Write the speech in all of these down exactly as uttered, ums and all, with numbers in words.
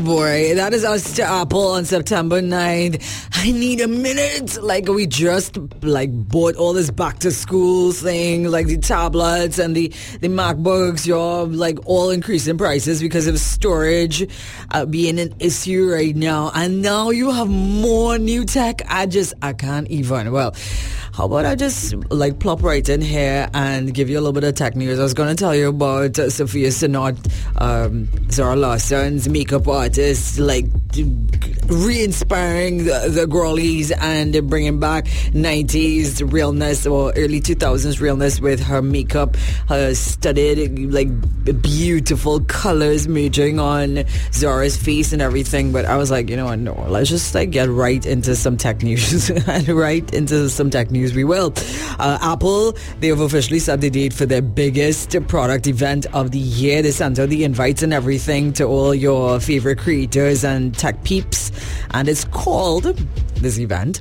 boy. That is us to Apple on September ninth. I need a minute. Like, we just, like, bought all this back to school thing, like the tablets and the, the MacBooks, you're, like, all increasing prices because of storage uh, being an issue right now. And now you have more new tech. I just, I can't even. Well, how about I just, like, plop right in here and give you a little bit of tech news. I was going to tell you about uh, Sophia Sinot, um, Zara Lawson's makeup artist, like, re-inspiring the, the girlies and bringing back nineties realness or early two thousands realness with her makeup, her studied, like, beautiful colors merging on Zara's face and everything. But I was like, you know what, no, let's just, like, get right into some tech news. And right into some tech news we will. Uh, Apple, they have officially set the date for their biggest product event of the year. They sent out the invites and everything to all your favorite creators and tech peeps. And it's called, this event,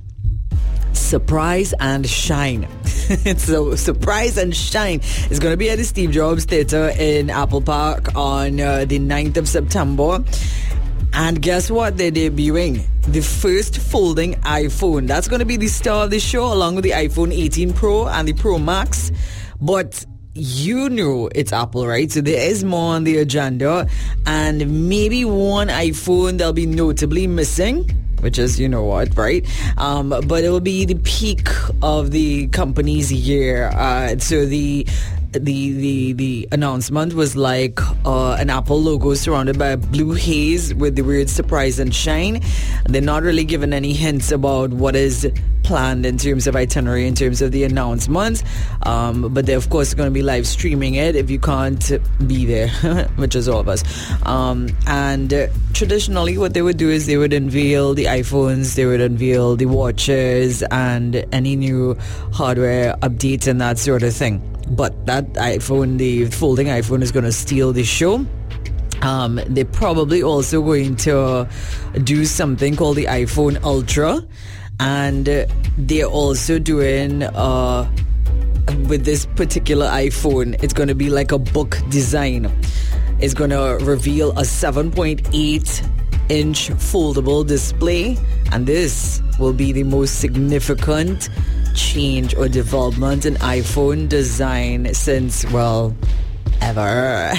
Surprise and Shine. So Surprise and Shine is going to be at the Steve Jobs Theater in Apple Park on uh, the ninth of September. And guess what? They're debuting the first folding iPhone. That's going to be the star of the show, along with the iPhone eighteen Pro and the Pro Max. But you know it's Apple, right? So there is more on the agenda. And maybe one iPhone they'll be notably missing, which is, you know what, right? Um, but it will be the peak of the company's year. Uh, so the the the the announcement was like uh, an Apple logo surrounded by a blue haze with the word Surprise and Shine. They're not really giving any hints about what is planned in terms of itinerary, in terms of the announcements. Um, but they're, of course, going to be live streaming it if you can't be there, which is all of us. Um, and uh, traditionally, what they would do is they would unveil the iPhones, they would unveil the watches, and any new hardware updates and that sort of thing. But that iPhone, the folding iPhone, is going to steal the show. Um, they're probably also going to do something called the iPhone Ultra. And uh, they're also doing, uh, with this particular iPhone, it's going to be like a book design. It's going to reveal a seven point eight inch foldable display. And this will be the most significant change or development in iPhone design since, well, ever.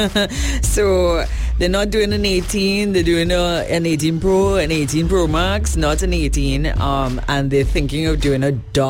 So they're not doing an eighteen, they're doing a, an eighteen Pro, an eighteen Pro Max, not an eighteen, um, and they're thinking of doing a dark